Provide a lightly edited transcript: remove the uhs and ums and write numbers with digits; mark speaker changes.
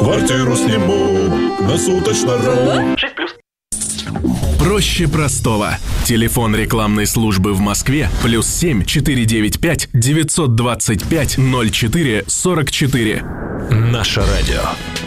Speaker 1: Квартиру сниму на суточно.
Speaker 2: 6+. Проще простого. Телефон рекламной службы в Москве +7 495 925 04 44. Наше радио.